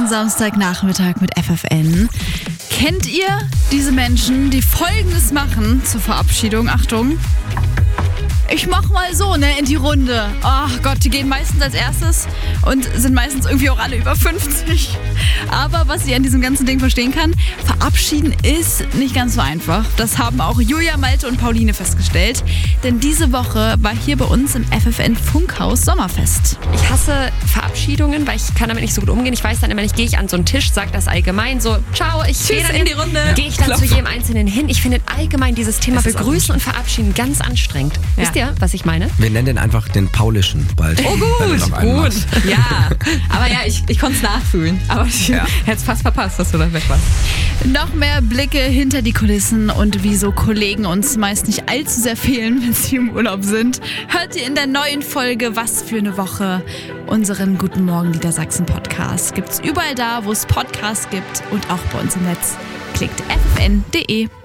schönen Samstagnachmittag mit FFN. Kennt ihr diese Menschen, die Folgendes machen zur Verabschiedung? Achtung. Ich mach mal so, in die Runde. Ach Gott, die gehen meistens als erstes und sind meistens irgendwie auch alle über 50. Aber was ich an diesem ganzen Ding verstehen kann, verabschieden ist nicht ganz so einfach. Das haben auch Julia, Malte und Pauline festgestellt. Denn diese Woche war hier bei uns im FFN Funkhaus Sommerfest. Ich hasse Verabschiedungen, weil ich kann damit nicht so gut umgehen. Ich weiß dann immer nicht, gehe ich an so einen Tisch, sage das allgemein so, ciao, ich gehe dann in die Runde. Gehe ich dann zu jedem Einzelnen hin. Ich finde allgemein dieses Thema Begrüßen und Verabschieden ganz anstrengend. Ja. Wisst ihr, was ich meine? Wir nennen den einfach den Paulischen bald. Oh gut. Ja, aber ja, ich konnte es nachfühlen. Aber ich hätte es fast verpasst, dass du da weg warst. Noch mehr Blicke hinter die Kulissen und wieso Kollegen uns meist nicht allzu sehr fehlen, wenn sie im Urlaub sind, hört ihr in der neuen Folge Was für eine Woche, unseren Guten Morgen Niedersachsen Podcast. Gibt's überall da, wo es Podcasts gibt und auch bei uns im Netz. Klickt ffn.de.